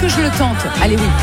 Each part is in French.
que je le tente? Allez, oui.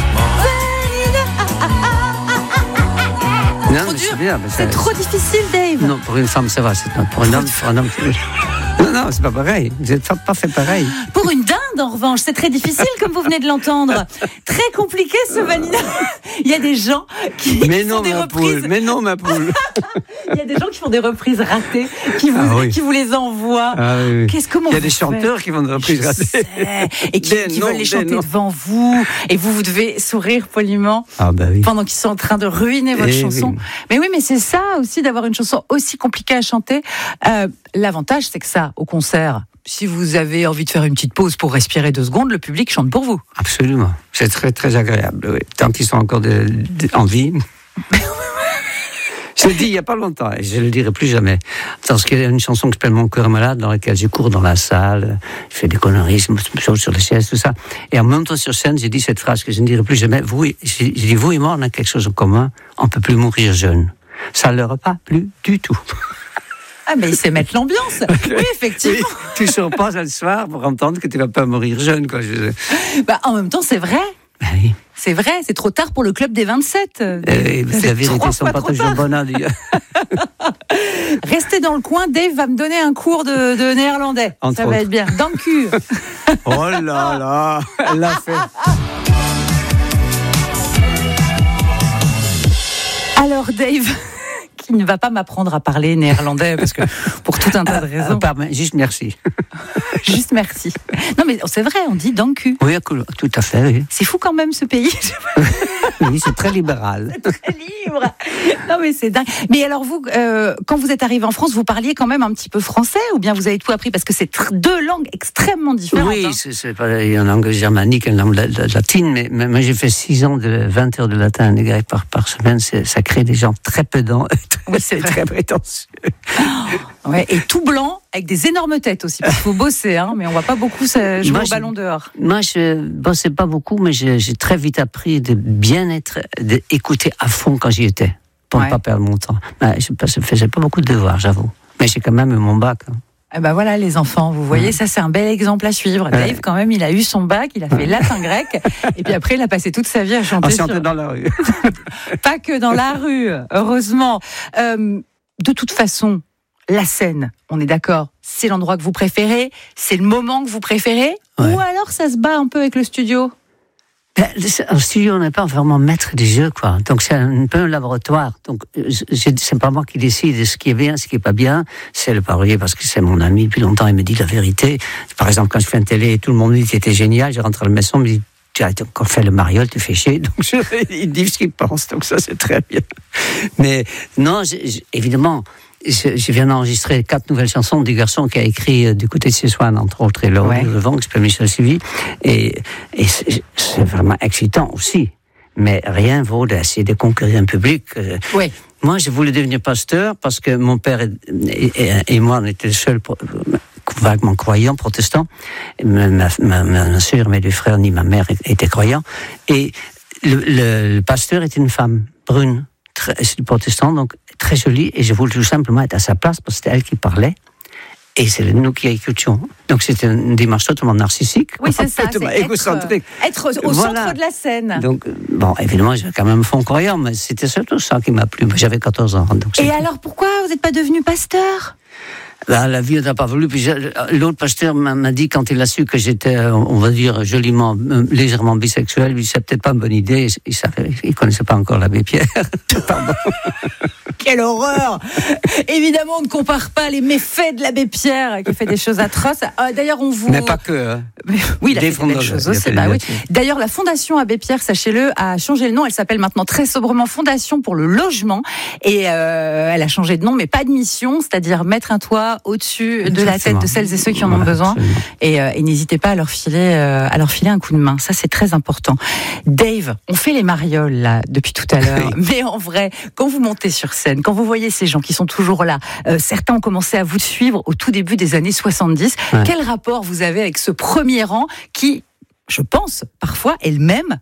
Non, Trop mais dur. c'est bien. Mais C'est trop difficile, Dave. Non, pour une femme, ça va. Pour un homme, non, c'est pas pareil. Vous n'êtes pas fait pareil. Pour une dinde, en revanche, c'est très difficile, comme vous venez de l'entendre. Très compliqué, ce Vanina. Il y a des gens qui font des reprises. Mais non, ma poule. Il y a des gens qui font des reprises ratées, qui vous les envoient. Ah, oui. Comment il y a des vous chanteurs faites? qui font des reprises ratées. Et qui veulent les chanter devant vous. Et vous devez sourire poliment pendant qu'ils sont en train de ruiner votre chanson. Oui. Mais oui, mais c'est ça aussi, d'avoir une chanson aussi compliquée à chanter. L'avantage, c'est que ça, au concert, si vous avez envie de faire une petite pause pour respirer 2 secondes, le public chante pour vous. Absolument. C'est très, très agréable. Oui. Tant qu'ils sont encore en vie. Je l'ai dit il n'y a pas longtemps, et je ne le dirai plus jamais. Parce qu'il y a une chanson qui s'appelle Mon cœur est malade, dans laquelle je cours dans la salle, je fais des conneries, je me saute sur les chaises, tout ça. Et en montant sur scène, j'ai dit cette phrase que je ne dirai plus jamais. J'ai dit, vous et moi, on a quelque chose en commun, on ne peut plus mourir jeune. Ça ne leur a pas plu du tout. Ah, mais il sait mettre l'ambiance. Oui, effectivement. Oui, tu ne sors pas le soir pour entendre que tu ne vas pas mourir jeune, quoi. En même temps, c'est vrai. Oui. C'est vrai, c'est trop tard pour le club des 27. La vérité sont pas toujours bonnes à dire. Restez dans le coin, Dave va me donner un cours de néerlandais. Ça va être bien. Dank u. Oh là là, elle l'a fait. Alors Dave, qui ne va pas m'apprendre à parler néerlandais, parce que pour tout un tas de raisons. Juste merci. Juste merci. Non mais c'est vrai, on dit dank u. Oui, tout à fait. Oui. C'est fou quand même ce pays. Oui, c'est très libéral. C'est très libre. Non mais c'est dingue. Mais alors vous, quand vous êtes arrivé en France, vous parliez quand même un petit peu français, ou bien vous avez tout appris, parce que c'est 2 langues extrêmement différentes. Oui, c'est pas une langue germanique, une langue latine, mais moi j'ai fait 6 ans de 20 heures de latin et grec par semaine, ça crée des gens très pédants, très prétentieux. Ouais, et tout blanc, avec des énormes têtes aussi, parce qu'il faut bosser, hein, mais on va pas beaucoup jouer au ballon dehors. Moi, je bossais pas beaucoup, mais j'ai très vite appris de bien être, d'écouter à fond quand j'y étais, pour ne pas perdre mon temps. Je faisais pas beaucoup de devoirs, j'avoue, mais j'ai quand même eu mon bac. Hein. Eh ben voilà les enfants, vous voyez, ça c'est un bel exemple à suivre. Dave, quand même, il a eu son bac, il a fait latin grec, et puis après il a passé toute sa vie à chanter. Dans la rue. Pas que dans la rue, heureusement. De toute façon, la scène, on est d'accord, c'est l'endroit que vous préférez, c'est le moment que vous préférez, ou alors ça se bat un peu avec le studio? En studio, on n'est pas vraiment maître du jeu, quoi. Donc c'est un peu un laboratoire. Donc c'est pas moi qui décide de ce qui est bien, ce qui est pas bien. C'est le parolier, parce que c'est mon ami depuis longtemps. Il me dit la vérité. Par exemple, quand je fais une télé, tout le monde me dit que c'était génial. Je rentre à la maison, il me dit tu as encore fait le mariole, tu fais chier. Donc il dit ce qu'il pense. Donc ça c'est très bien. Mais non, évidemment. Je viens d'enregistrer 4 nouvelles chansons du garçon qui a écrit du côté de Sessoine, entre autres, et Laurent Levent, qui s'appelle Michel Sivy. Et c'est vraiment excitant aussi. Mais rien vaut d'essayer de conquérir un public. Moi, je voulais devenir pasteur parce que mon père et moi, on était les seuls vaguement croyants, protestants. Ma sœur, mes 2 frères, ni ma mère étaient croyants. Et le pasteur était une femme brune, c'est protestant, donc très jolie, et je voulais tout simplement être à sa place parce que c'était elle qui parlait et c'est nous qui écoutions. Donc c'était une démarche totalement narcissique. Oui, c'est ça, c'est égocentrique. Être au centre de la scène. Donc, bon, évidemment, j'avais quand même un fond croyant, mais c'était surtout ça qui m'a plu. J'avais 14 ans. Donc et alors, pourquoi vous n'êtes pas devenu pasteur? La vie n'a pas voulu. Puis l'autre pasteur m'a dit, quand il a su que j'étais, on va dire, joliment, légèrement bisexuel, lui, c'est peut-être pas une bonne idée. Il connaissait pas encore l'abbé Pierre. Pardon. Quelle horreur! Évidemment, on ne compare pas les méfaits de l'abbé Pierre, qui fait des choses atroces. D'ailleurs, on vous... Mais pas que. Hein. Oui, il a fait des choses aussi. D'ailleurs, la Fondation Abbé Pierre, sachez-le, a changé le nom. Elle s'appelle maintenant très sobrement Fondation pour le logement. Et elle a changé de nom, mais pas de mission, c'est-à-dire mettre un toit au-dessus de la tête de celles et ceux qui en ont besoin. Et n'hésitez pas à leur filer un coup de main. Ça, c'est très important. Dave, on fait les marioles, là, depuis tout à l'heure. Mais en vrai, quand vous montez sur scène, quand vous voyez ces gens qui sont toujours là, certains ont commencé à vous suivre au tout début des années 70. Quel rapport vous avez avec ce premier rang qui, je pense, parfois est le même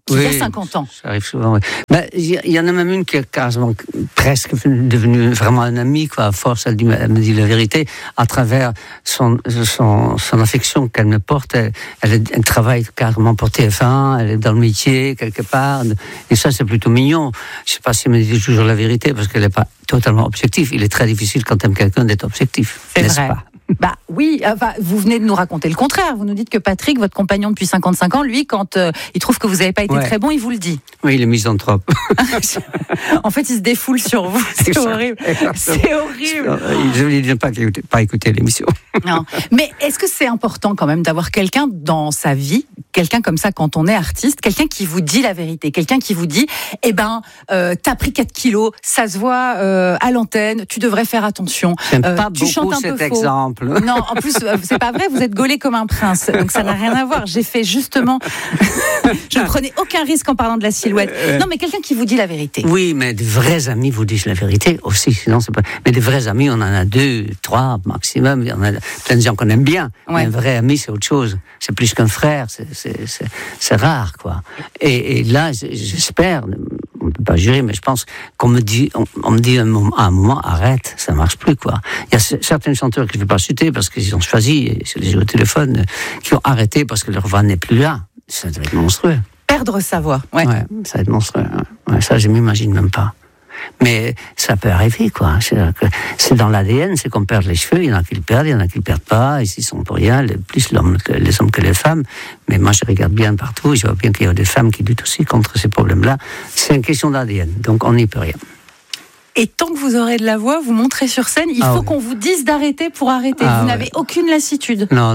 qu'il y a 50 ans. Ça arrive souvent, oui. Il y en a même une qui est quasiment presque devenue vraiment un ami, quoi. À force, elle me dit la vérité. À travers son affection qu'elle me porte, elle travaille carrément pour TF1, elle est dans le métier, quelque part. Et ça, c'est plutôt mignon. Je ne sais pas si elle me dit toujours la vérité, parce qu'elle n'est pas totalement objective. Il est très difficile quand tu aimes quelqu'un d'être objectif. C'est n'est-ce vrai. Pas? Bah oui, vous venez de nous raconter le contraire. Vous nous dites que Patrick, votre compagnon depuis 55 ans, lui, quand il trouve que vous n'avez pas été très bon, il vous le dit. Oui, il est misanthrope. En fait, il se défoule sur vous. C'est horrible. C'est horrible. Je ne lui dis pas écouter l'émission. Non. Mais est-ce que c'est important quand même d'avoir quelqu'un dans sa vie, quelqu'un comme ça quand on est artiste, quelqu'un qui vous dit la vérité, quelqu'un qui vous dit, t'as pris 4 kilos, ça se voit à l'antenne, tu devrais faire attention. J'aime pas tu chantes un peu faux. Exemple. Non, en plus, c'est pas vrai, vous êtes gaulé comme un prince, donc ça n'a rien à voir. J'ai fait justement, je ne prenais aucun risque en parlant de la silhouette. Non, mais quelqu'un qui vous dit la vérité. Oui, mais de vrais amis vous disent la vérité aussi, sinon c'est pas. Mais des vrais amis, on en a 2, 3 maximum. Il y en a plein de gens qu'on aime bien. Ouais. Mais un vrai ami, c'est autre chose. C'est plus qu'un frère. C'est rare, quoi. Et là, j'espère. On ne peut pas jurer, mais je pense qu'on me dit, on me dit à un moment, arrête, ça ne marche plus, quoi. Il y a certains chanteurs que je ne vais pas citer parce qu'ils ont choisi, et je les ai au téléphone, qui ont arrêté parce que leur voix n'est plus là. Ça doit être monstrueux. Perdre sa voix, ouais. Ouais, ça va être monstrueux. Ouais, ça, je ne m'imagine même pas. Mais ça peut arriver, quoi. C'est dans l'ADN, c'est qu'on perd les cheveux. Il y en a qui le perdent, il y en a qui le perdent pas. Ici, ils sont pour rien, plus les hommes que les femmes. Mais moi, je regarde bien partout. Je vois bien qu'il y a des femmes qui luttent aussi contre ces problèmes-là. C'est une question d'ADN, donc on n'y peut rien. Et tant que vous aurez de la voix, vous montrez sur scène, il faut qu'on vous dise d'arrêter pour arrêter. Vous n'avez aucune lassitude. Non.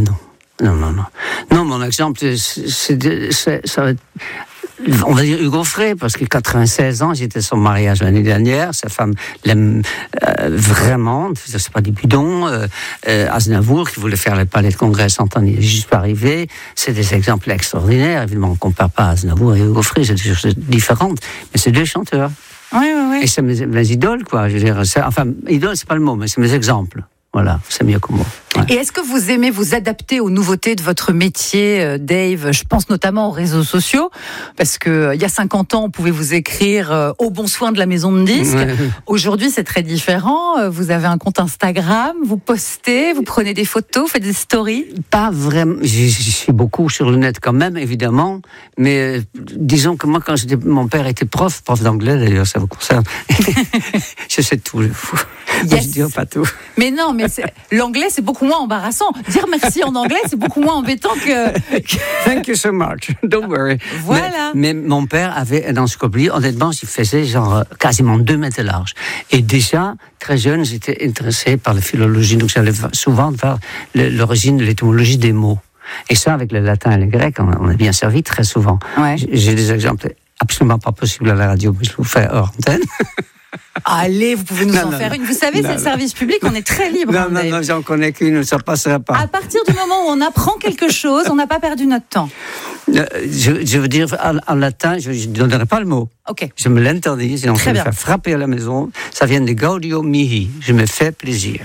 Non, mon exemple, ça va être... On va dire Hugo Frey, parce que 96 ans, j'étais à son mariage l'année dernière. Sa femme l'aime vraiment. C'est pas des bidons. Aznavour, qui voulait faire le palais de congrès 100 ans, il est juste pas arrivé. C'est des exemples extraordinaires. Évidemment, on ne compare pas Aznavour et Hugo Frey, c'est des choses différentes. Mais c'est 2 chanteurs. Oui. Et c'est mes idoles, quoi. Je veux dire, idoles, c'est pas le mot, mais c'est mes exemples. Voilà, c'est mieux que moi. Ouais. Et est-ce que vous aimez vous adapter aux nouveautés de votre métier, Dave ? Je pense notamment aux réseaux sociaux, parce que il y a 50 ans, on pouvait vous écrire au bon soin de la maison de disques. Ouais. Aujourd'hui, c'est très différent. Vous avez un compte Instagram, vous postez, vous prenez des photos, vous faites des stories. Pas vraiment. Je suis beaucoup sur le net quand même, évidemment. Mais disons que moi, quand mon père était prof d'anglais, d'ailleurs, ça vous concerne. Je sais tout, je fous. Yes. Je dis pas tout. Mais non, mais l'anglais, c'est beaucoup moins embarrassant. Dire merci en anglais, c'est beaucoup moins embêtant que... Thank you so much. Don't worry. Voilà. Mais mon père avait une encyclopédie. Honnêtement, il faisait genre quasiment 2 mètres large. Et déjà, très jeune, j'étais intéressé par la philologie. Donc, j'allais souvent vers l'origine, l'étymologie des mots. Et ça, avec le latin et le grec, on a bien servi très souvent. Ouais. J'ai des exemples absolument pas possibles à la radio, mais je vous fais hors antenne. Allez, vous pouvez nous en faire une. Vous savez, c'est le service public, on est très libre. Non, j'en connais qu'une, ça passera pas. À partir du moment où on apprend quelque chose, on n'a pas perdu notre temps. Je veux dire, en latin, je ne donnerai pas le mot. Okay. Je me l'interdis, sinon je vais me faire frapper à la maison. Ça vient de Gaudio Mihi. Je me fais plaisir.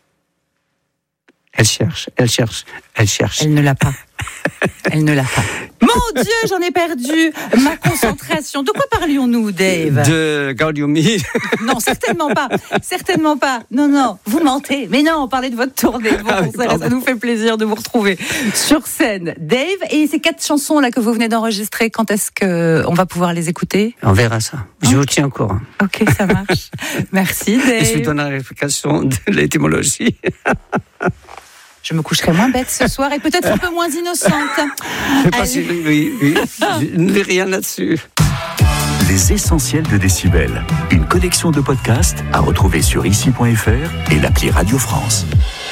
Elle cherche. Elle ne l'a pas. Mon Dieu, j'en ai perdu ma concentration. De quoi parlions-nous, Dave ? De Gaudio Mihi. Non, certainement pas. Non, vous mentez. Mais non, on parlait de votre tournée, de vos concerts. Ça nous fait plaisir de vous retrouver sur scène. Dave, et ces 4 chansons là que vous venez d'enregistrer, quand est-ce qu'on va pouvoir les écouter ? On verra ça. Je vous tiens au courant. Ok, ça marche. Merci, Dave. Et je vous donnerai l'explication de l'étymologie. Je me coucherai moins bête ce soir et peut-être un peu moins innocente. Oui. Je ne dis rien là-dessus. Les essentiels de Décibel. Une collection de podcasts à retrouver sur ici.fr et l'appli Radio France.